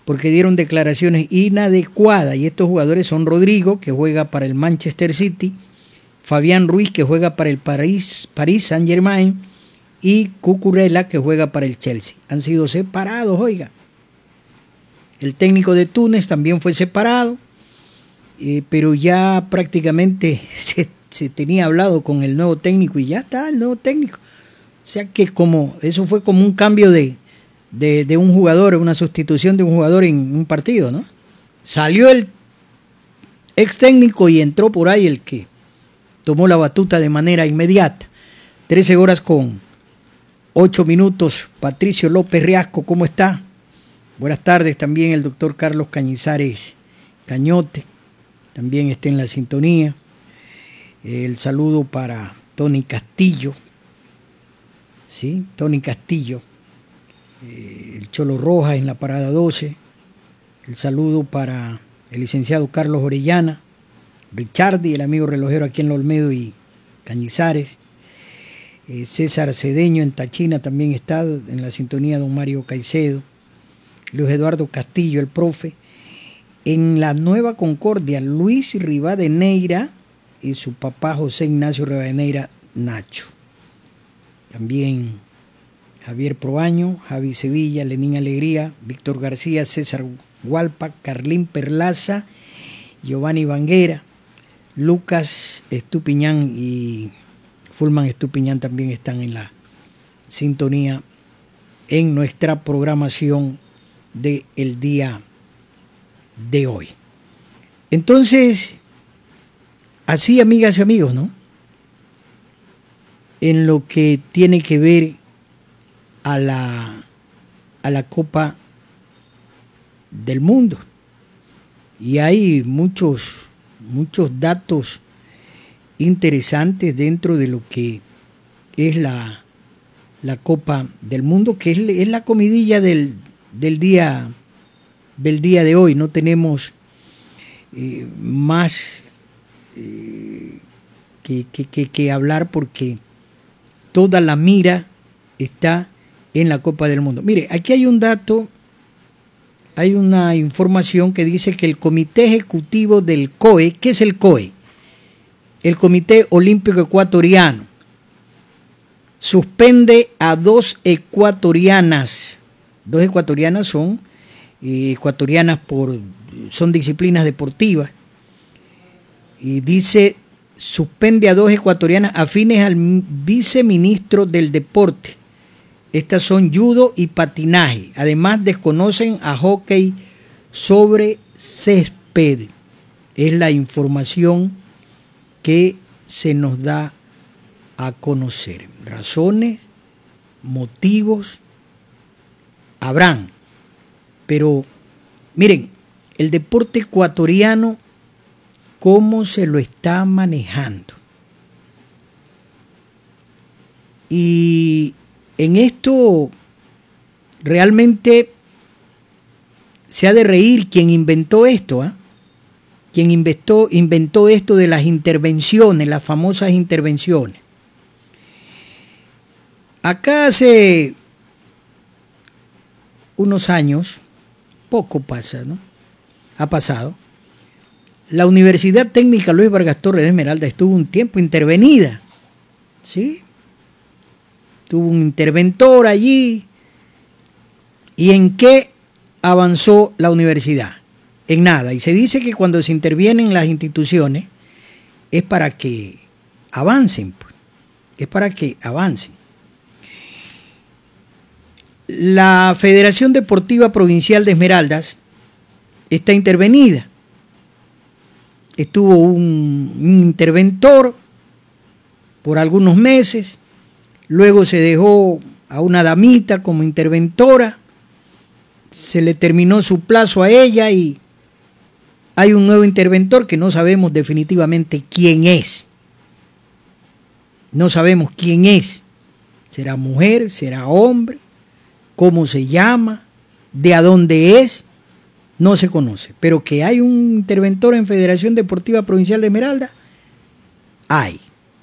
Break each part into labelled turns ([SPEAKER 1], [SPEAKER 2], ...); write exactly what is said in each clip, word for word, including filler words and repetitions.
[SPEAKER 1] porque dieron declaraciones inadecuadas. Y estos jugadores son Rodrigo, que juega para el Manchester City, Fabián Ruiz, que juega para el París, París Saint-Germain, y Cucurella, que juega para el Chelsea. Han sido separados, oiga. El técnico de Túnez también fue separado, eh, pero ya prácticamente se, se tenía hablado con el nuevo técnico y ya está el nuevo técnico. O sea que como eso fue como un cambio de, de, de un jugador, una sustitución de un jugador en un partido, ¿no? Salió el ex técnico y entró por ahí el que tomó la batuta de manera inmediata. trece horas con ocho minutos. Patricio López Riasco, ¿cómo está? Buenas tardes. También el doctor Carlos Cañizares Cañote, también está en la sintonía. El saludo para Tony Castillo, ¿sí? Tony Castillo, eh, el Cholo Rojas en la parada doce. El saludo para el licenciado Carlos Orellana, Richardi, el amigo relojero aquí en Lo Olmedo y Cañizares. Eh, César Cedeño en Tachina también está en la sintonía, don Mario Caicedo. Luis Eduardo Castillo, el profe. En la Nueva Concordia, Luis Rivadeneira y su papá José Ignacio Rivadeneira Nacho. También Javier Proaño, Javi Sevilla, Lenín Alegría, Víctor García, César Hualpa, Carlín Perlaza, Giovanni Banguera, Lucas Estupiñán y Fulman Estupiñán también están en la sintonía en nuestra programación del día de hoy. Entonces, así, amigas y amigos, ¿no? En lo que tiene que ver a la, a la Copa del Mundo. Y hay muchos, muchos datos interesantes dentro de lo que es la, la Copa del Mundo, que es, es la comidilla del, del, día, del día de hoy. No tenemos eh, más eh, que, que, que, que hablar porque toda la mira está en la Copa del Mundo. Mire, aquí hay un dato, hay una información que dice que el Comité Ejecutivo del C O E, ¿qué es el C O E? El Comité Olímpico Ecuatoriano, suspende a dos ecuatorianas. Dos ecuatorianas son eh, ecuatorianas por, son disciplinas deportivas. Y dice, suspende a dos ecuatorianas afines al viceministro del deporte. Estas son judo y patinaje. Además desconocen a hockey sobre césped. Es la información que se nos da a conocer. Razones, motivos, habrán. Pero miren, el deporte ecuatoriano, cómo se lo está manejando. Y en esto realmente se ha de reír quien inventó esto, ¿eh? Quien inventó, inventó esto de las intervenciones, las famosas intervenciones. Acá hace unos años, poco pasa, ¿no? Ha pasado. La Universidad Técnica Luis Vargas Torres de Esmeralda estuvo un tiempo intervenida, ¿sí? Tuvo un interventor allí. ¿Y en qué avanzó la universidad? En nada. Y se dice que cuando se intervienen las instituciones es para que avancen, pues. Es para que avancen. La Federación Deportiva Provincial de Esmeraldas está intervenida. Estuvo un, un interventor por algunos meses, luego se dejó a una damita como interventora, se le terminó su plazo a ella y hay un nuevo interventor que no sabemos definitivamente quién es. No sabemos quién es. ¿Será mujer? ¿Será hombre? ¿Cómo se llama? ¿De a dónde es? No se conoce. Pero que hay un interventor en Federación Deportiva Provincial de Esmeralda, hay.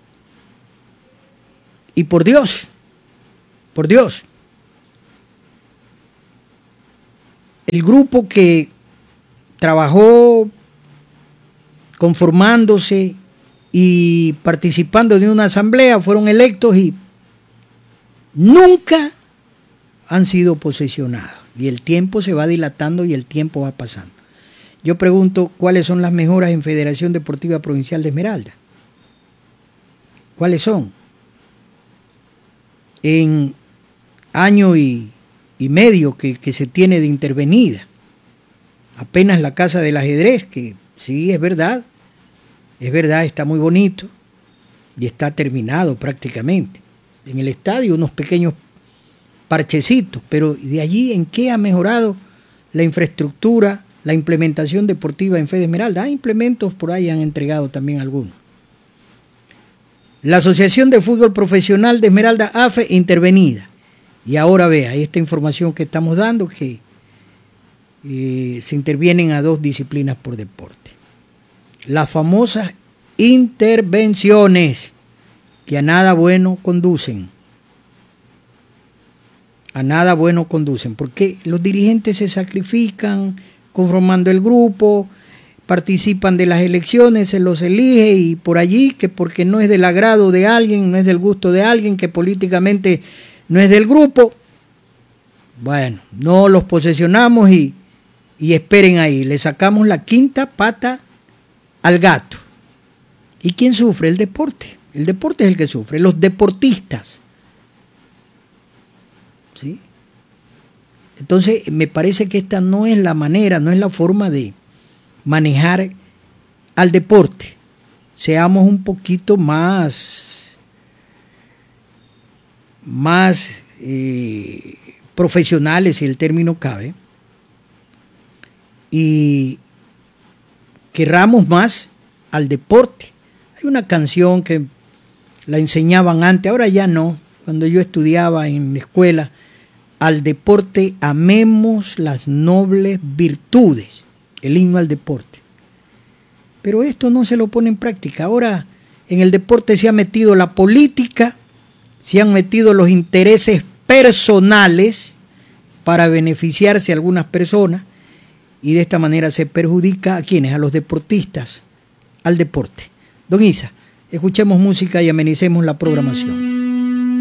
[SPEAKER 1] Y por Dios, por Dios, El grupo que trabajó conformándose y participando de una asamblea fueron electos y nunca han sido posesionados. Y el tiempo se va dilatando y el tiempo va pasando. Yo pregunto, ¿cuáles son las mejoras en Federación Deportiva Provincial de Esmeralda? ¿Cuáles son? En año y, y medio que, que se tiene de intervenida. Apenas la Casa del Ajedrez, que sí, es verdad, es verdad, está muy bonito y está terminado prácticamente. En el estadio unos pequeños parchecitos, pero de allí en qué ha mejorado la infraestructura, la implementación deportiva en Fede Esmeralda. Ah, implementos por ahí han entregado también algunos. La Asociación de Fútbol Profesional de Esmeralda, A F E, intervenida. Y ahora vea, esta información que estamos dando, que eh, se intervienen a dos disciplinas por deporte. Las famosas intervenciones que a nada bueno conducen. A nada bueno conducen, porque los dirigentes se sacrifican conformando el grupo, participan de las elecciones, se los elige y por allí, que porque no es del agrado de alguien, no es del gusto de alguien, que políticamente no es del grupo, bueno, no los posesionamos y, y esperen ahí, le sacamos la quinta pata al gato. ¿Y quién sufre? El deporte. El deporte es el que sufre, los deportistas. ¿Sí? Entonces, me parece que esta no es la manera, no es la forma de manejar al deporte. Seamos un poquito más, más eh, profesionales, si el término cabe, y querramos más al deporte. Hay una canción que la enseñaban antes, ahora ya no, cuando yo estudiaba en la escuela: al deporte amemos las nobles virtudes, el himno al deporte. Pero esto no se lo pone en práctica. Ahora en el deporte se ha metido la política, se han metido los intereses personales para beneficiarse a algunas personas, y de esta manera se perjudica a quienes, a los deportistas, al deporte. Don Isa, escuchemos música y amenicemos la programación.